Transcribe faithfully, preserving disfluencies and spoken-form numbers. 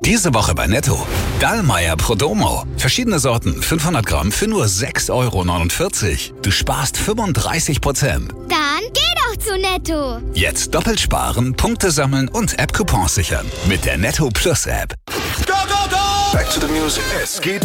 Diese Woche bei Netto. Dallmayr Prodomo. Verschiedene Sorten, fünfhundert Gramm für nur sechs Euro neunundvierzig. Du sparst fünfunddreißig Prozent. Dann geh doch zu Netto. Jetzt doppelt sparen, Punkte sammeln und App-Coupons sichern. Mit der Netto Plus App. Go, go, go! Back to the music. Es geht